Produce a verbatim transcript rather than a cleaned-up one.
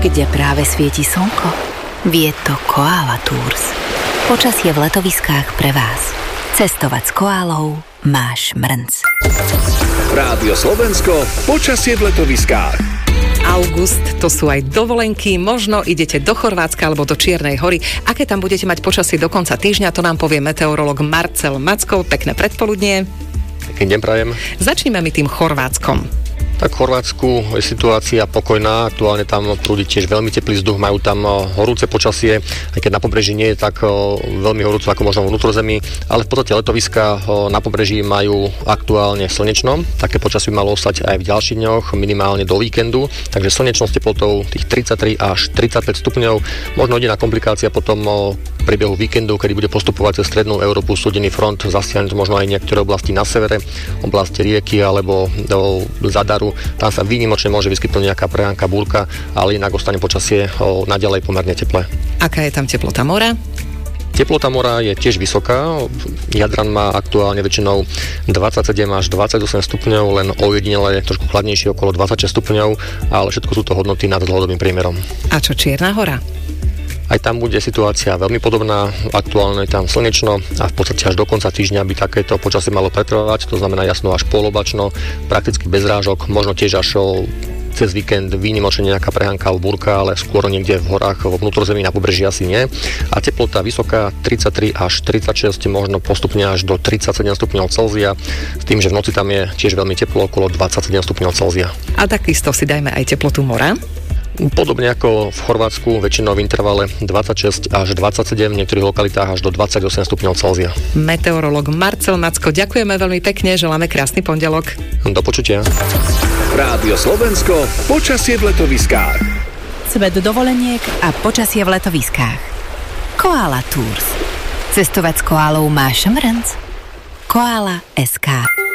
kde práve svieti slnko? Vie to Koala Tours. Počasie v letoviskách pre vás. Cestovať s koálou máš mrnc. Rádio Slovensko, počasie v letoviskách. August, to sú aj dovolenky, možno idete do Chorvátska alebo do Čiernej Hory. Aké tam budete mať počasie do konca týždňa, to nám povie meteorológ Marcel Macko. Pekné predpoludnie. Pekný deň prajem. Začneme mi tým Chorvátskom. Tak v Chorvátsku je situácia pokojná, aktuálne tam prúdi tiež veľmi teplý vzduch, majú tam horúce počasie, aj keď na pobreží nie je tak veľmi horúco ako možno v vnútrozemí, ale v podstate letoviska na pobreží majú aktuálne slnečno, také počasie by malo ostať aj v ďalších dňoch, minimálne do víkendu, takže slnečno s teplotou tých tridsaťtri až tridsaťpäť stupňov, možno jediná komplikácia potom v priebehu víkendu, kedy bude postupovať cez strednú Európu studený front, zasiahnuť možno aj niektoré oblasti na severe, oblasti rieky alebo do Zadaru. Tam sa výnimočne môže vyskytnúť nejaká prehánka, búrka, ale inak ostane počasie o, naďalej pomerne teplé. Aká je tam teplota mora? Teplota mora je tiež vysoká. Jadran má aktuálne väčšinou dvadsaťsedem až dvadsaťosem stupňov, len ojedinele trošku chladnejšie okolo dvadsaťšesť stupňov, ale všetko sú to hodnoty nad dlhodobým priemerom. A čo Čierna Hora? Aj tam bude situácia veľmi podobná, aktuálne je tam slnečno a v podstate až do konca týždňa by takéto počasie malo pretrvávať, to znamená jasno až poloblačno, prakticky bez rážok, možno tiež až o, cez víkend výnimočne nejaká prehánka alebo búrka, ale skôr niekde v horách, vo vnútrozemí na pobreží asi nie. A teplota vysoká tridsaťtri až tridsaťšesť, možno postupne až do tridsaťsedem stupňov Celzia, s tým, že v noci tam je tiež veľmi teplo, okolo dvadsaťsedem stupňov Celzia. A takisto si dajme aj teplotu mora. Podobne ako v Chorvátsku, väčšinou v intervale dvadsaťšesť až dvadsaťsedem, v niektorých lokalitách až do dvadsaťosem stupňov Celzia. Meteorológ Marcel Macko, ďakujeme veľmi pekne, želáme krásny pondelok. Do počutia. Rádio Slovensko, počasie v letoviskách. Svet dovoleniek a počasie v letoviskách. Koala Tours. Cestovať s koálou máš mrnc. Koala bodka es ká